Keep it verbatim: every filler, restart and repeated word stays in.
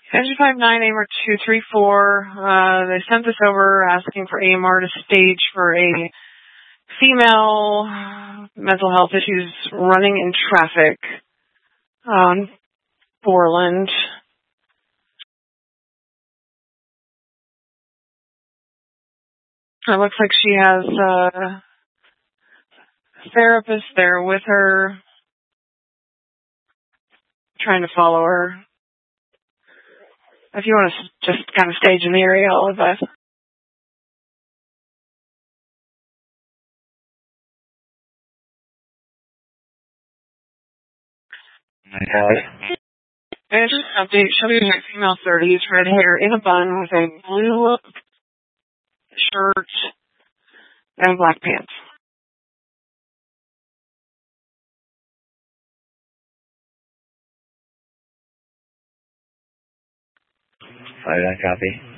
Engine five nine, A M R two three four. Uh, they sent this over asking for A M R to stage for a female mental health issues running in traffic on Borland. It looks like she has a therapist there with her, trying to follow her. If you want to just kind of stage in the area, I'll advise. Okay. And just an update, she'll be in her female thirties, red hair in a bun with a blue shirt and black pants. Five nine, copy.